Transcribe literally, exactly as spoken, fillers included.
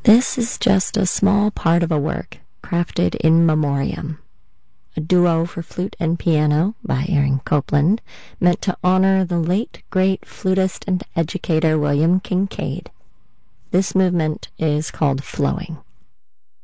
This is just a small part of a work crafted in memoriam, a duo for flute and piano by Aaron Copland, meant to honor the late great flutist and educator William Kincaid. This movement is called Flowing.